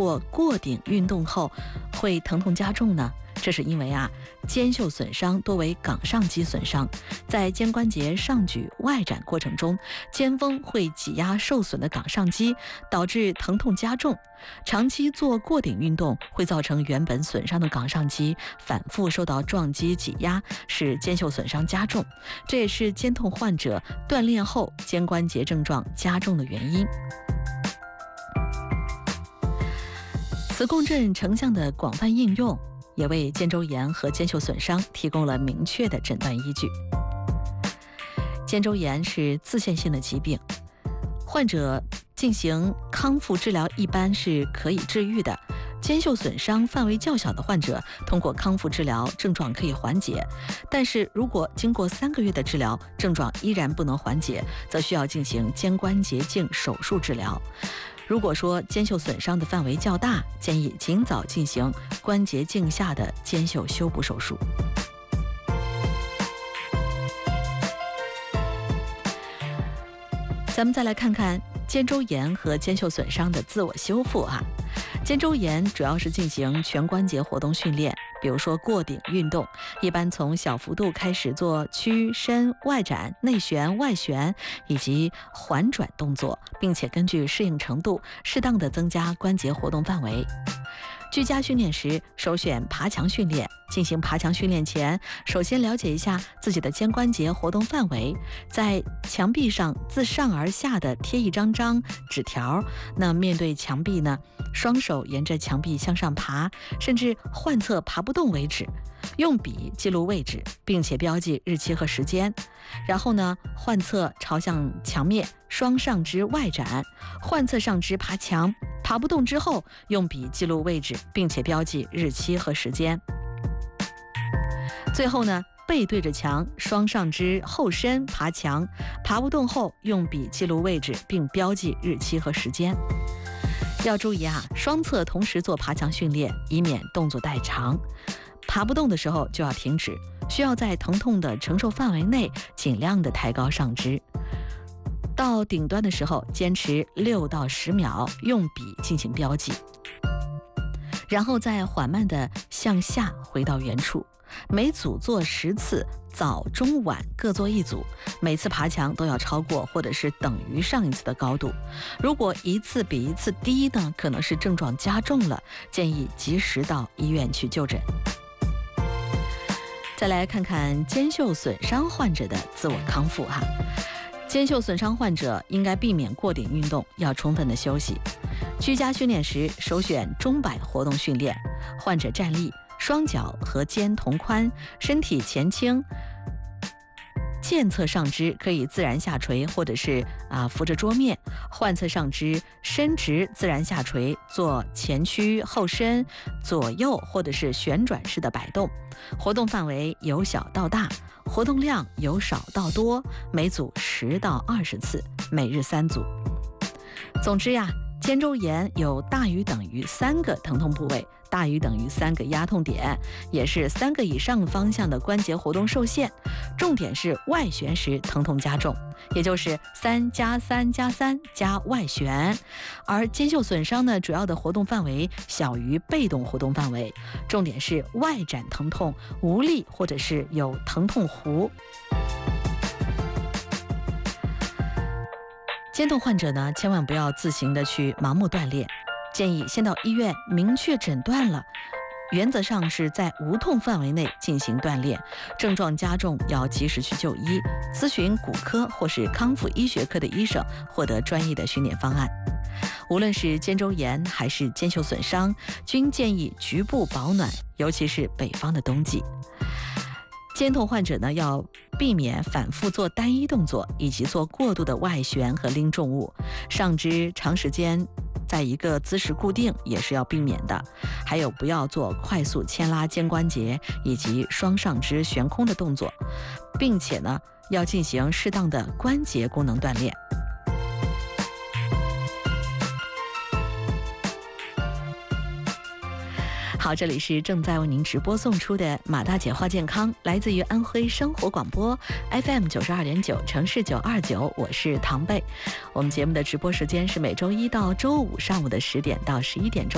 或过顶运动后会疼痛加重呢？这是因为肩袖损伤多为冈上肌损伤，在肩关节上举外展过程中，肩峰会挤压受损的冈上肌，导致疼痛加重。长期做过顶运动会造成原本损伤的冈上肌反复受到撞击挤压，使肩袖损伤加重，这也是肩痛患者锻炼后肩关节症状加重的原因。磁共振成像的广泛应用也为肩周炎和肩袖损伤提供了明确的诊断依据。肩周炎是自限性的疾病，患者进行康复治疗一般是可以治愈的。肩袖损伤范围较小的患者，通过康复治疗症状可以缓解，但是如果经过3个月的治疗，症状依然不能缓解，则需要进行肩关节镜手术治疗。如果说肩袖损伤的范围较大，建议尽早进行关节镜下的肩袖修补手术。咱们再来看看肩周炎和肩袖损伤的自我修复肩周炎主要是进行全关节活动训练，比如说过顶运动，一般从小幅度开始做屈伸、外展、内旋、外旋以及环转动作，并且根据适应程度适当的增加关节活动范围。居家训练时首选爬墙训练，进行爬墙训练前，首先了解一下自己的肩关节活动范围，在墙壁上自上而下的贴一张纸条，那面对墙壁呢，双手沿着墙壁向上爬，甚至患侧爬不动为止，用笔记录位置，并且标记日期和时间。然后呢，患侧朝向墙面，双上肢外展，患侧上肢爬墙，爬不动之后，用笔记录位置，并且标记日期和时间。最后呢，背对着墙，双上肢后伸爬墙，爬不动后，用笔记录位置，并标记日期和时间。要注意双侧同时做爬墙训练，以免动作太长。爬不动的时候就要停止，需要在疼痛的承受范围内尽量的抬高上肢。到顶端的时候，坚持6到10秒，用笔进行标记，然后再缓慢地向下回到原处。每组做10次，早中晚各做1组，每次爬墙都要超过或者是等于上一次的高度。如果一次比一次低呢，可能是症状加重了，建议及时到医院去就诊。再来看看肩袖损伤患者的自我康复肩袖损伤患者应该避免过顶运动，要充分的休息。居家训练时首选钟摆活动训练，患者站立，双脚和肩同宽，身体前倾，健侧上肢可以自然下垂，或者是扶着桌面，患侧上肢伸直自然下垂，做前屈后伸、左右或者是旋转式的摆动，活动范围由小到大，活动量由少到多，每组10到20次，每日3组。总之肩周炎有大于等于3个疼痛部位，大于等于3个压痛点，也是3个以上方向的关节活动受限，重点是外旋时疼痛加重，也就是3+3+3加外旋。而肩袖损伤呢，主要的活动范围小于被动活动范围，重点是外展疼痛、无力或者是有疼痛弧。肩痛患者呢，千万不要自行的去盲目锻炼，建议先到医院明确诊断了，原则上是在无痛范围内进行锻炼，症状加重要及时去就医，咨询骨科或是康复医学科的医生，获得专业的训练方案。无论是肩周炎还是肩袖损伤，均建议局部保暖，尤其是北方的冬季。肩痛患者呢，要避免反复做单一动作，以及做过度的外旋和拎重物，上肢长时间在一个姿势固定也是要避免的。还有不要做快速牵拉肩关节以及双上肢悬空的动作，并且呢，要进行适当的关节功能锻炼。好，这里是正在为您直播送出的马大姐话健康，来自于安徽生活广播 FM 92.9城市929，我是唐贝。我们节目的直播时间是每周1到周5上午的10点到11点钟。